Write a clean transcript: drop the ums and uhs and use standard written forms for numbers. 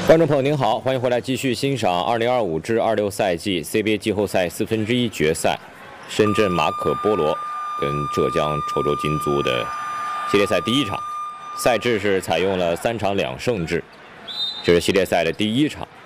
观众朋友您好，欢迎回来继续欣赏2025至26赛季 CBA 季后赛1/4决赛，深圳马可波罗跟浙江稠州金租的系列赛第一场。赛制是采用了3场2胜制，这是系列赛的第一场。